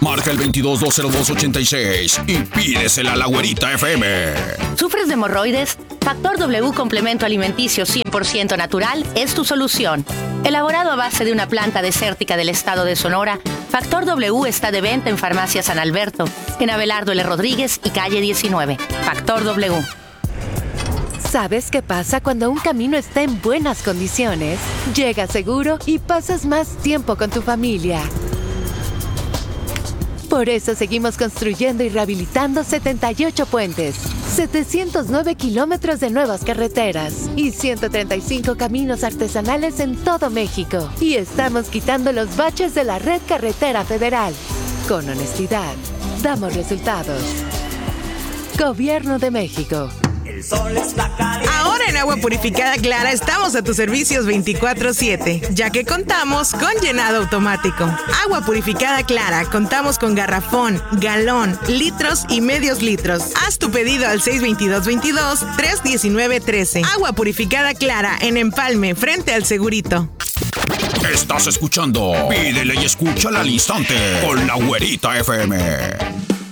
Marca el 22-202-86 y pídesela a la Güerita FM. ¿Sufres de hemorroides? Factor W Complemento Alimenticio 100% natural es tu solución. Elaborado a base de una planta desértica del estado de Sonora, Factor W está de venta en Farmacia San Alberto, en Abelardo L. Rodríguez y calle 19. Factor W. ¿Sabes qué pasa cuando un camino está en buenas condiciones? Llegas seguro y pasas más tiempo con tu familia. Por eso seguimos construyendo y rehabilitando 78 puentes, 709 kilómetros de nuevas carreteras y 135 caminos artesanales en todo México. Y estamos quitando los baches de la red carretera federal. Con honestidad, damos resultados. Gobierno de México. Ahora en Agua Purificada Clara estamos a tus servicios 24/7, ya que contamos con llenado automático. Agua Purificada Clara, contamos con garrafón, galón, litros y medios litros. Haz tu pedido al 622-319-13. Agua Purificada Clara en Empalme, frente al Segurito. Estás escuchando Pídele y escúchala al instante con la Güerita FM.